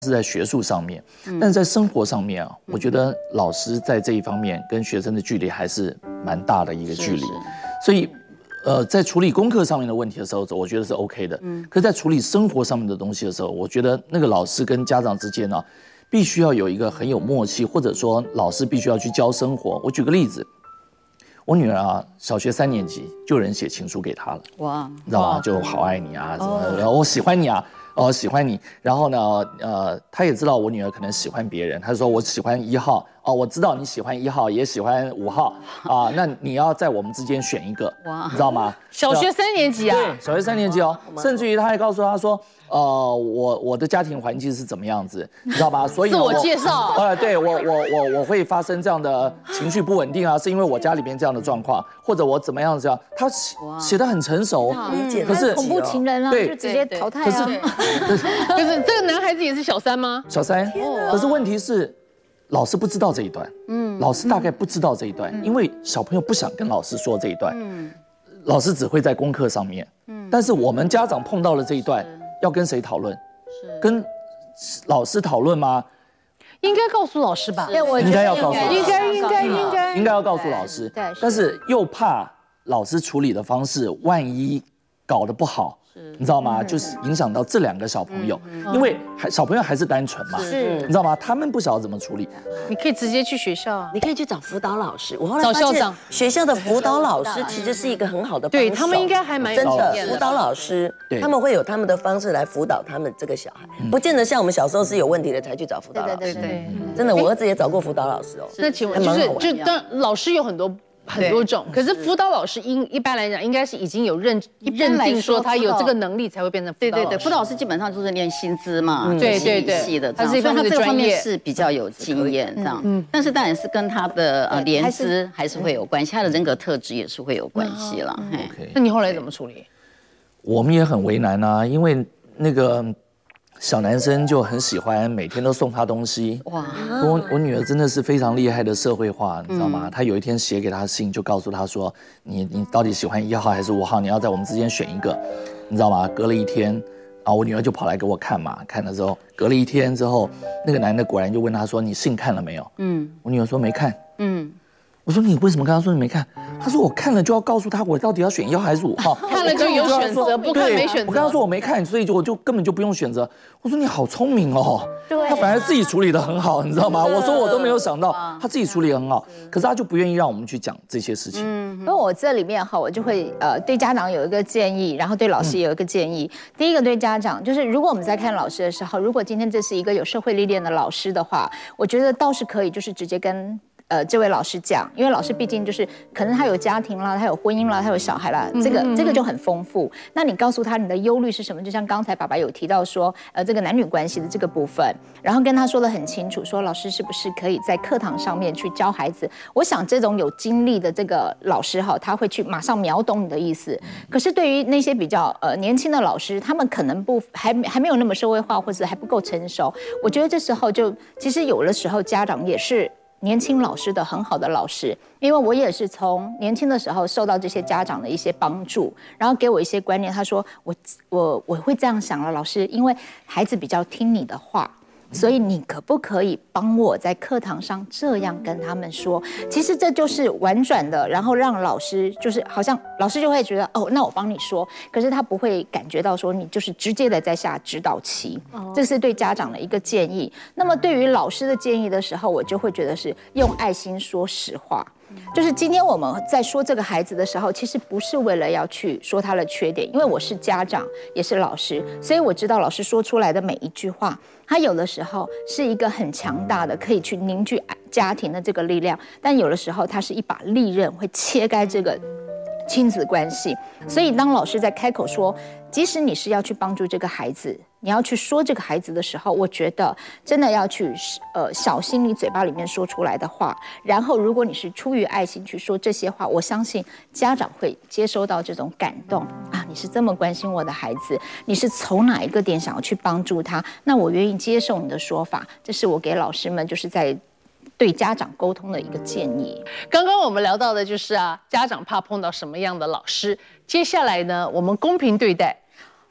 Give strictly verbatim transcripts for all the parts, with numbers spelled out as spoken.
是在学术上面，但是在生活上面啊，我觉得老师在这一方面跟学生的距离还是蛮大的一个距离，所以，呃，在处理功课上面的问题的时候，我觉得是 OK 的。嗯，可是在处理生活上面的东西的时候，我觉得那个老师跟家长之间呢，必须要有一个很有默契，或者说老师必须要去教生活。我举个例子，我女儿啊，小学三年级就有人写情书给她了，哇，你知道吗？就好爱你啊，什么的，我喜欢你啊。哦，喜欢你，然后呢，呃，他也知道我女儿可能喜欢别人，他说我喜欢一号，哦，我知道你喜欢一号，也喜欢五号，啊，那你要在我们之间选一个，哇，你知道吗？ 小学三年级啊， 对，小学三年级哦，甚至于他还告诉他说，呃，我我的家庭环境是怎么样子，你知道吧？所以自我介绍， 呃，对我我我我会发生这样的情绪不稳定啊，是因为我家里边这样的状况，或者我怎么样这样，他写写得很成熟， 理解， 可是恐怖情人啊，就直接淘汰啊。 可是这个男孩子也是小三吗？ 小三，可是问题是，老师不知道这一段，嗯，老师大概不知道这一段，因为小朋友不想跟老师说这一段，嗯，老师只会在功课上面，嗯，但是我们家长碰到了这一段，要跟谁讨论？是跟老师讨论吗？ 应该告诉老师吧？ 对，我应该要告诉老师， 应该应该应该应该要告诉老师，对，但是又怕老师处理的方式，万一搞得不好。你知道吗？就是影响到这两个小朋友，因为还小朋友还是单纯嘛， 是， 你知道吗？他们不晓得怎么处理。 你可以直接去学校啊， 你可以去找辅导老师。我后来找校长， 学校的辅导老师其实是一个很好的帮手， 对他们应该还蛮真的辅导老师，他们会有他们的方式来辅导他们这个小孩，不见得像我们小时候是有问题的才去找辅导老师。对对对，真的，我儿子也找过辅导老师哦。 那请问就是就当老师有很多。很多种，可是辅导老师应一般来讲应该是已经有认认定说他有这个能力才会变成辅导老师。 对对对，辅导老师基本上就是练薪资嘛， 对对对， 系的， 他是一方面的专业， 所以他这个方面是比较有经验这样。嗯，但是当然是跟他的呃年资还是会有关系，他的人格特质也是会有关系了。 那你后来怎么处理？ 我们也很为难啊，因为那个。小男生就很喜欢每天都送他东西。哇！我我女儿真的是非常厉害的社会化，你知道吗？她有一天写给他信，就告诉他说：“你你到底喜欢一号还是五号？你要在我们之间选一个，你知道吗？”隔了一天，啊，我女儿就跑来给我看嘛，看了之后，隔了一天之后，那个男的果然就问他说：“你信看了没有？”嗯，我女儿说没看。嗯。我说你为什么跟他说你没看？他说我看了就要告诉他我到底要选一号还是五号。 看了就有选择，不看没选择。 我跟他说我没看，所以就我就根本就不用选择。我说你好聪明哦，对，他反而自己处理得很好，你知道吗？我说我都没有想到他自己处理得很好，可是他就不愿意让我们去讲这些事情。 嗯，因为我这里面哈，我就会呃对家长有一个建议，然后对老师也有一个建议。第一个对家长就是，如果我们在看老师的时候，如果今天这是一个有社会历练的老师的话，我觉得倒是可以，就是直接跟。呃，这位老师讲，因为老师毕竟就是可能他有家庭啦，他有婚姻啦，他有小孩啦，这个这个就很丰富。那你告诉他你的忧虑是什么？就像刚才爸爸有提到说，呃，这个男女关系的这个部分，然后跟他说得很清楚，说老师是不是可以在课堂上面去教孩子？我想这种有经历的这个老师哈，他会去马上秒懂你的意思。可是对于那些比较呃年轻的老师，他们可能不还还没有那么社会化，或者还不够成熟。我觉得这时候就其实有的时候家长也是。年轻老师的很好的老师，因为我也是从年轻的时候受到这些家长的一些帮助，然后给我一些观念。他说我我我会这样想了，老师，因为孩子比较听你的话。所以你可不可以帮我在课堂上这样跟他们说？其实这就是婉转的，然后让老师就是好像老师就会觉得哦，那我帮你说，可是他不会感觉到说你就是直接的在下指导棋，这是对家长的一个建议。那么对于老师的建议的时候，我就会觉得是用爱心说实话。就是今天我们在说这个孩子的时候，其实不是为了要去说他的缺点，因为我是家长也是老师，所以我知道老师说出来的每一句话，他有的时候是一个很强大的可以去凝聚家庭的这个力量，但有的时候它是一把利刃，会切开这个亲子关系。所以当老师在开口说，即使你是要去帮助这个孩子，你要去说这个孩子的时候，我觉得真的要去呃小心你嘴巴里面说出来的话。然后，如果你是出于爱心去说这些话，我相信家长会接收到这种感动啊！你是这么关心我的孩子，你是从哪一个点想要去帮助他？那我愿意接受你的说法。这是我给老师们就是在对家长沟通的一个建议。 刚刚我们聊到的就是啊，家长怕碰到什么样的老师。接下来呢，我们公平对待。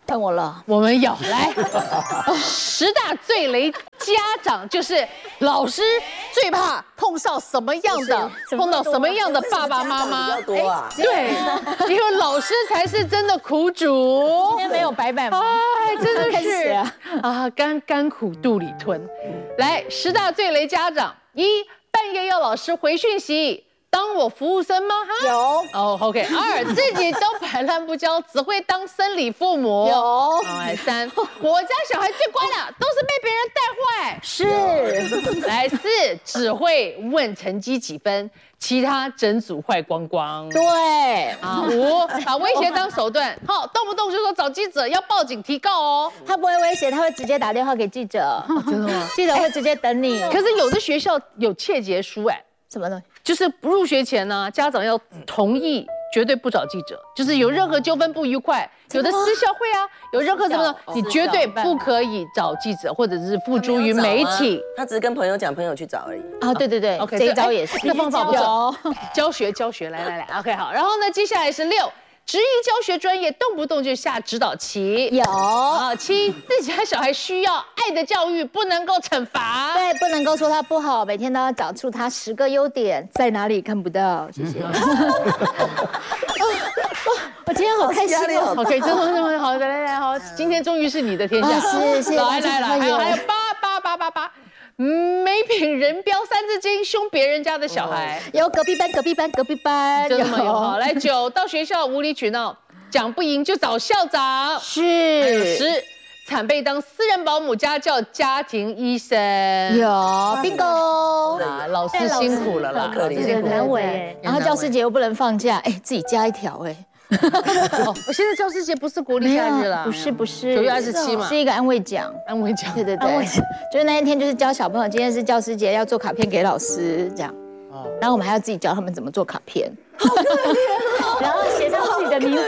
看我了， 我们有来十大最雷家长，就是老师最怕碰上什么样的，碰到什么样的爸爸妈妈。 比较多啊。 对，因为老师才是真的苦主。 今天没有白板吗？ 哎，真的开始是写啊啊，甘甘苦肚里吞。来，十大最雷家长：一、半夜要老师回讯息。当我服务生吗？哈， 有哦 ，OK。二，自己都摆烂不教，只会当生理父母。 有。 来，三，我家小孩最乖了，都是被别人带坏。 是。 来，四，只会问成绩几分，其他整组坏光光。 对啊，五，把威胁当手段，好，动不动就说找记者要报警提告哦。 他不会威胁，他会直接打电话给记者。 真的吗？ 记者会直接等你。 可是有的学校有切结书，哎， 什么东西？ 就是不入学前呢，家长要同意，绝对不找记者。就是有任何纠纷不愉快，有的私校会啊，有任何什么呢，你绝对不可以找记者，或者是付诸于媒体。 他只是跟朋友讲，朋友去找而已。 啊，对对对 ，OK， 这一招也是。 这方法不错。 有教学教学，来来来 ，OK 好。然后呢，接下来是六。质疑教学专业，动不动就下指导棋。 有啊，七，自家小孩需要爱的教育，不能够惩罚。 对，不能够说他不好，每天都要找出他十个优点在哪里看不到。谢谢。我今天好开心哦。 OK，真的真的好，来来来，好，今天终于是你的天下。 是是， 来来来，还有还有八八八八八。没品人标三字经，凶别人家的小孩。 有隔壁班，隔壁班，隔壁班， 真的吗？有好。来九，到学校无理取闹，讲不赢就找校长。 是。 十，惨被当私人保姆、家教、家庭医生。 有 bingo。 啊，老师辛苦了啦， 可怜， 很难为。然后教师节又不能放假，哎，自己加一条哎。 哦，现在教师节不是国历假日啦， 不是不是， 九月二十七嘛， 是一个安慰奖， 安慰奖， 对对对，就是那一天就是教小朋友，今天是教师节，要做卡片给老师这样，然后我们还要自己教他们怎么做卡片，好可怜，然后写上自己的名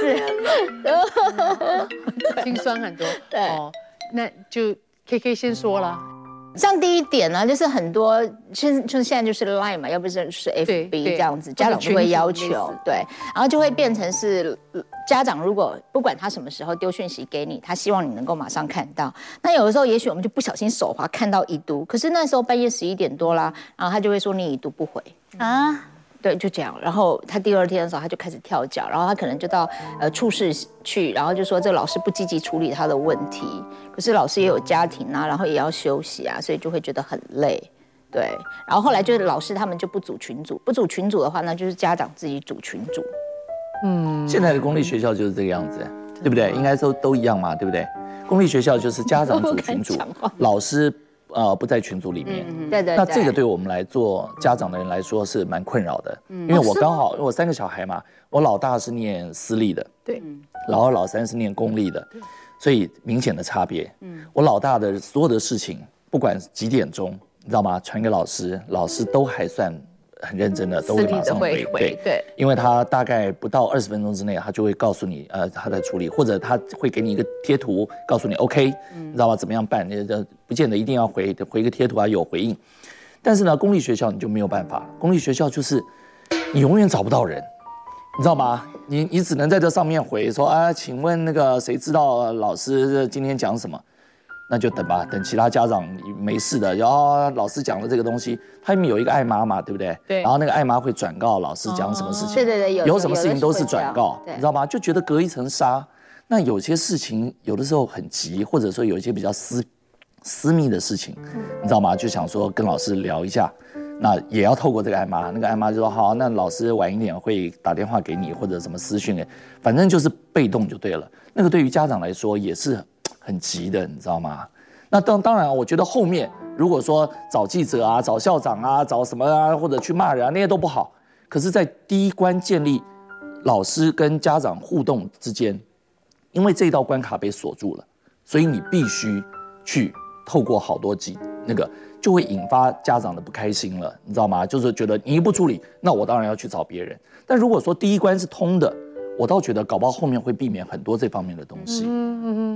字，心酸很多， 对， 哦，那就 K K 先说了。 像第一点呢，就是很多现就是现在就是 Line 嘛，要不是就是 F B 这样子，家长就会要求，对，然后就会变成是家长如果不管他什么时候丢讯息给你，他希望你能够马上看到。那有的时候也许我们就不小心手滑看到已读，可是那时候半夜十一点多啦，然后他就会说你已读不回啊。对，就这样。然后他第二天的时候，他就开始跳脚，然后他可能就到呃处室去，然后就说这个老师不积极处理他的问题。可是老师也有家庭啊，然后也要休息啊，所以就会觉得很累。对，然后后来就是老师他们就不组群组，不组群组的话呢，就是家长自己组群组。 嗯，现在的公立学校就是这个样子，对不对？应该都都一样嘛，对不对？公立学校就是家长组群组，老师。呃，不在群组里面， 嗯、对对。 那这个对我们来做家长的人来说是蛮困扰的，嗯、因为我刚好，因为我三个小孩嘛，我老大是念私立的， 对， 老二、老三是念公立的，所以明显的差别。嗯，我老大的所有的事情，不管几点钟，你知道吗？传给老师，老师都还算很认真的，都会马上回。 对对， 因为他大概不到二十分钟之内，他就会告诉你，呃，他在处理，或者他会给你一个贴图，告诉你 OK，、嗯、你知道吗？怎么样办？你不见得一定要回回一个贴图啊，有回应。但是呢，公立学校你就没有办法，公立学校就是你永远找不到人，你知道吗？你你只能在这上面回说啊，请问那个谁知道老师今天讲什么？那就等吧，等其他家长没事的，然后老师讲的这个东西，他们有一个爱妈嘛，对不对？对。然后那个爱妈会转告老师讲什么事情， 对对对，有有什么事情都是转告，你知道吗？就觉得隔一层纱。那有些事情有的时候很急，或者说有一些比较私私密的事情，你知道吗？就想说跟老师聊一下，那也要透过这个爱妈，那个爱妈就说好，那老师晚一点会打电话给你或者什么私讯，反正就是被动就对了。那个对于家长来说也是很急的，你知道吗？那当当然，我觉得后面如果说找记者啊、找校长啊、找什么啊，或者去骂人啊，那些都不好。可是，在第一关建立老师跟家长互动之间，因为这道关卡被锁住了，所以你必须去透过好多集那个，就会引发家长的不开心了，你知道吗？就是觉得你一不处理，那我当然要去找别人。但如果说第一关是通的，我倒觉得搞不好后面会避免很多这方面的东西。嗯嗯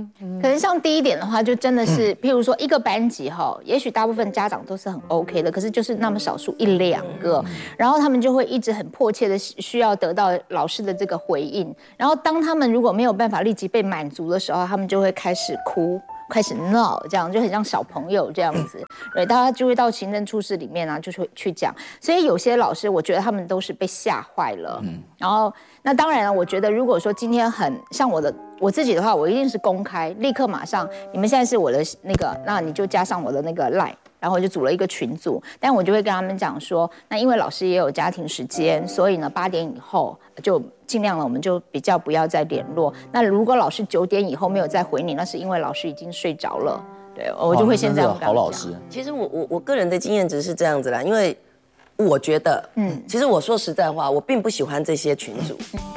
可能像第一点的话，就真的是，譬如说一个班级哈，也许大部分家长都是很 OK 的，可是就是那么少数一两个，然后他们就会一直很迫切的需要得到老师的这个回应，然后当他们如果没有办法立即被满足的时候，他们就会开始哭。开始闹，这样就很像小朋友这样子，对，大家就会到行政处室里面啊，就会去讲。所以有些老师，我觉得他们都是被吓坏了。嗯，然后那当然了，我觉得如果说今天很像我的我自己的话，我一定是公开，立刻马上，你们现在是我的那个，那你就加上我的那个 line。然后我就组了一个群组，但我就会跟他们讲说，那因为老师也有家庭时间，所以呢八点以后就尽量了，我们就比较不要再联络。那如果老师九点以后没有再回你，那是因为老师已经睡着了。对，我就会先这样跟他们讲。 好老师， 其实我我我个人的经验值是这样子啦，因为我觉得，嗯，其实我说实在话，我并不喜欢这些群组。